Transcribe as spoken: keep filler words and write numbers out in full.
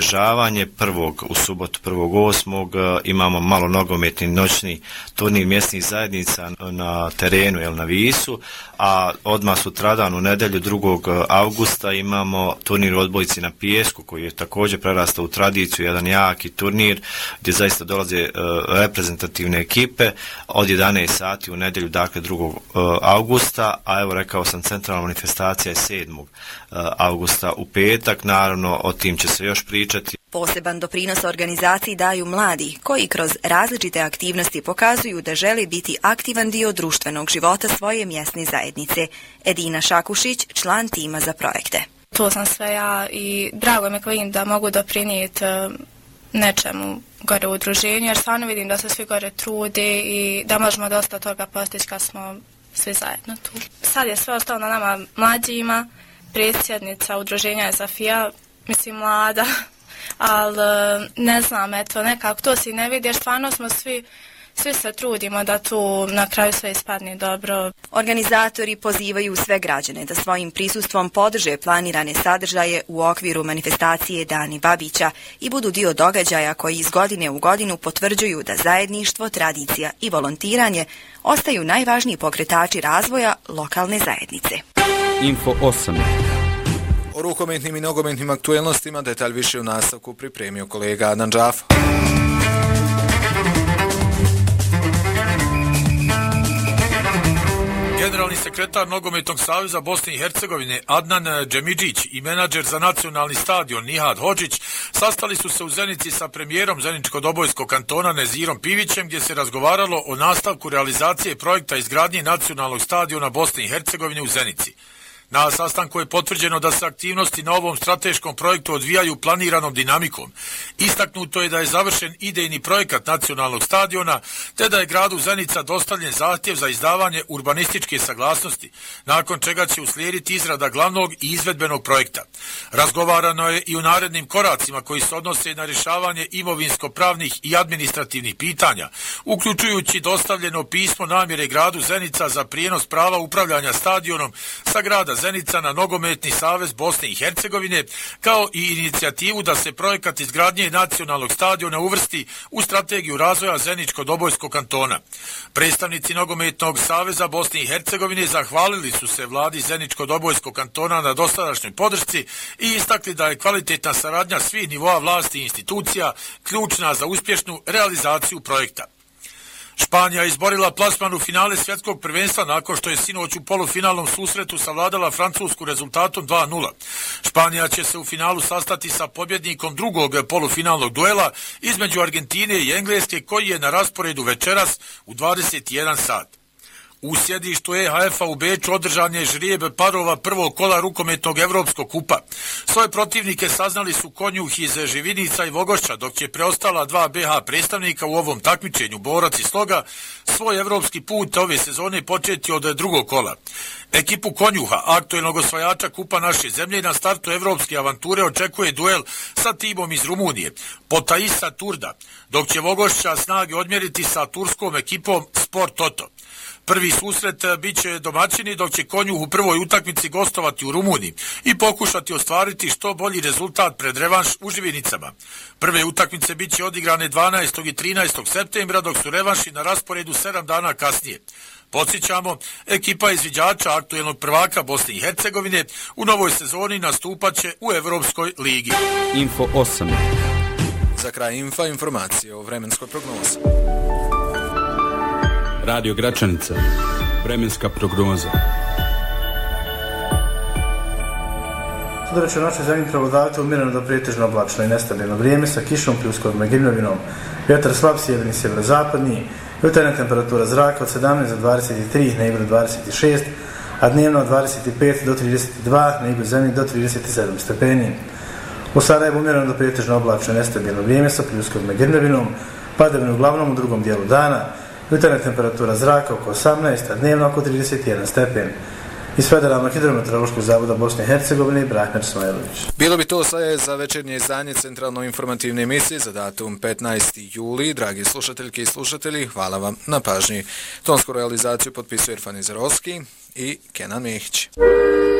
osvježavanje prvog u subotu prvog osmog imamo malo nogometni noćni turnir mjesnih zajednica na terenu, jel, na Visu, a odmah sutradan u nedjelju drugog avgusta imamo turnir u odbojci na pijesku koji je također prerastao u tradiciju, jedan jaki turnir gdje zaista dolaze uh, reprezentativne ekipe od jedanaest sati u nedjelju, dakle drugog avgusta, a evo rekao sam centralna manifestacija je sedmog avgusta u petak, naravno o tim će se još pričati. Poseban doprinos organizaciji daju mladi, koji kroz različite aktivnosti pokazuju da žele biti aktivan dio društvenog života svoje mjesne zajednice. Edina Šakušić, član tima za projekte. To sam sve ja i drago me vidim da mogu doprinijeti nečemu gore u udruženju, jer stvarno vidim da se svi gore trude i da možemo dosta toga postići kad smo svi zajedno tu. Sad je sve ostalo na nama mlađima, predsjednica udruženja je Zafija, mislim mlada, ali ne znam, eto, nekako to si ne vidi, jer stvarno smo svi, svi se trudimo da tu na kraju sve ispadne dobro. Organizatori pozivaju sve građane da svojim prisustvom podrže planirane sadržaje u okviru manifestacije Dani Babića i budu dio događaja koji iz godine u godinu potvrđuju da zajedništvo, tradicija i volontiranje ostaju najvažniji pokretači razvoja lokalne zajednice. Info osam. O rukometnim i nogometnim aktuelnostima detalj više u nastavku pripremio kolega Adnan Džafa. Generalni sekretar Nogometnog saveza Bosne i Hercegovine Adnan Džemidžić i menadžer za nacionalni stadion Nihad Hodžić sastali su se u Zenici sa premijerom Zeničko-Dobojskog kantona Nezirom Pivićem, gdje se razgovaralo o nastavku realizacije projekta izgradnje nacionalnog stadiona Bosne i Hercegovine u Zenici. Na sastanku je potvrđeno da se aktivnosti na ovom strateškom projektu odvijaju planiranom dinamikom. Istaknuto je da je završen idejni projekat nacionalnog stadiona, te da je gradu Zenica dostavljen zahtjev za izdavanje urbanističke saglasnosti, nakon čega će uslijediti izrada glavnog i izvedbenog projekta. Razgovarano je i u narednim koracima koji se odnose na rješavanje imovinsko-pravnih i administrativnih pitanja, uključujući dostavljeno pismo namjere gradu Zenica za prijenos prava upravljanja stadionom sa grada Zenica na Nogometni savez Bosne i Hercegovine, kao i inicijativu da se projekat izgradnje nacionalnog stadiona uvrsti u strategiju razvoja Zeničko-Dobojskog kantona. Predstavnici Nogometnog saveza Bosne i Hercegovine zahvalili su se vladi Zeničko-Dobojskog kantona na dosadašnjoj podršci i istakli da je kvalitetna saradnja svih nivoa vlasti i institucija ključna za uspješnu realizaciju projekta. Španija je izborila plasman u finale svjetskog prvenstva nakon što je sinoć u polufinalnom susretu savladala Francusku rezultatom dva nula. Španija će se u finalu sastati sa pobjednikom drugog polufinalnog duela između Argentine i Engleske, koji je na rasporedu večeras u dvadeset jedan sat. U sjedištu E H F-a u Beču održan je žrijeb parova prvog kola rukometnog Evropskog kupa. Svoje protivnike saznali su Konjuh iz Živinica i Vogošća, dok će preostala dva B H predstavnika u ovom takmičenju, Borac i Sloga, svoj evropski put ove sezone početi od drugog kola. Ekipu Konjuha, aktuelnog osvajača kupa naše zemlje, na startu evropske avanture očekuje duel sa timom iz Rumunije, Potaisa Turda, dok će Vogošća snage odmjeriti sa turskom ekipom Sport Toto. Prvi susret bit će domaćini, dok će Konjuh u prvoj utakmici gostovati u Rumuniji i pokušati ostvariti što bolji rezultat pred revanš u Živinicama. Prve utakmice bit će odigrane dvanaestog i trinaestog septembra, dok su revanši na rasporedu sedam dana kasnije. Podsjećamo, ekipa izviđača aktuelnog prvaka Bosne i Hercegovine u novoj sezoni nastupaće u Evropskoj ligi. Info osam. Za kraj infa informacije o vremenskoj prognozi. Radio Gračanica. Vremenska prognoza. Sutra će u našoj zemlji prevladavati umjereno do pretežno oblačno i nestabilno vrijeme sa kišom pljuskovima i grmljavinom. Vjetar slab sjeverni sjeverozapadni, jutarnja temperatura zraka od sedamnaest do dvadeset tri, na Ibru dvadeset šest, a dnevno od dvadeset pet do trideset dva, na Ibru zemlji do trideset sedam stepeni. U Sarajevu umjereno do pretežno oblačno i nestabilno vrijeme sa pljuskovima i grmljavinom, padavine uglavnom u drugom dijelu dana, jutarnja temperatura zraka oko osamnaest, a dnevno oko trideset jedan stepen. Iz Federalnog hidrometeorološkog zavoda Bosne i Hercegovine, Brahmer Smajlović. Bilo bi to sve za večernje izdanje centralno-informativne emisije za datum petnaesti juli. Dragi slušateljke i slušatelji, hvala vam na pažnji. Tonsku realizaciju potpisuje Irfan Izarovski i Kenan Mehić.